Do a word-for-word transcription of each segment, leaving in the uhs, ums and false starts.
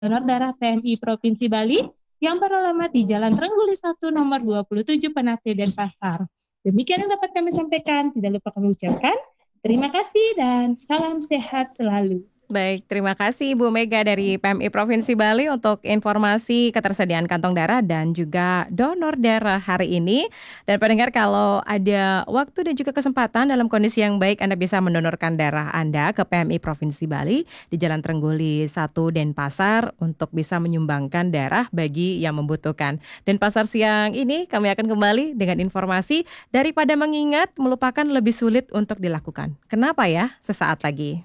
donor darah P M I Provinsi Bali yang beralamat di Jalan Trengguli satu nomor dua puluh tujuh Penate Denpasar. Demikian yang dapat kami sampaikan. Tidak lupa kami ucapkan terima kasih dan salam sehat selalu. Baik, terima kasih Ibu Mega dari P M I Provinsi Bali untuk informasi ketersediaan kantong darah dan juga donor darah hari ini. Dan pendengar, kalau ada waktu dan juga kesempatan dalam kondisi yang baik, Anda bisa mendonorkan darah Anda ke P M I Provinsi Bali di Jalan Trengguli satu Denpasar untuk bisa menyumbangkan darah bagi yang membutuhkan. Denpasar siang ini kami akan kembali dengan informasi daripada mengingat melupakan lebih sulit untuk dilakukan. Kenapa ya? Sesaat lagi.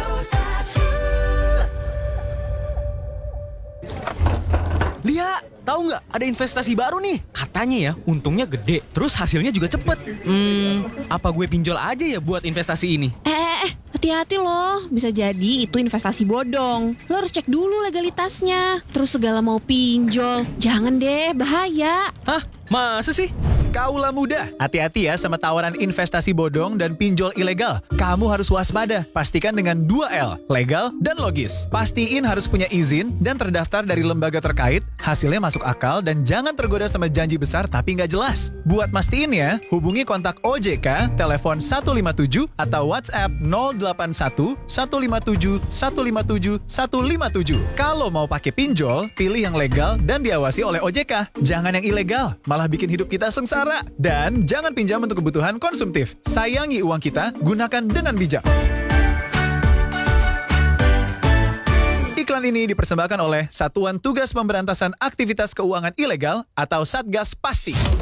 Lia, tahu nggak ada investasi baru nih? Katanya ya, untungnya gede, terus hasilnya juga cepet. Hmm, apa gue pinjol aja ya buat investasi ini? Eh, eh, eh, hati-hati loh. Bisa jadi itu investasi bodong. Lo harus cek dulu legalitasnya. Terus segala mau pinjol. Jangan deh, bahaya. Hah? Masa sih? Kaulah muda, hati-hati ya sama tawaran investasi bodong dan pinjol ilegal. Kamu harus waspada, pastikan dengan dua L, legal dan logis. Pastiin harus punya izin dan terdaftar dari lembaga terkait, hasilnya masuk akal dan jangan tergoda sama janji besar tapi nggak jelas. Buat mastiin ya, hubungi kontak O J K, telepon satu lima tujuh atau WhatsApp nol delapan satu, satu lima tujuh, satu lima tujuh, satu lima tujuh. Kalau mau pakai pinjol, pilih yang legal dan diawasi oleh O J K. Jangan yang ilegal, malah bikin hidup kita sengsara. Dan jangan pinjam untuk kebutuhan konsumtif. Sayangi uang kita, gunakan dengan bijak. Iklan ini dipersembahkan oleh Satuan Tugas Pemberantasan Aktivitas Keuangan Ilegal atau Satgas Pasti.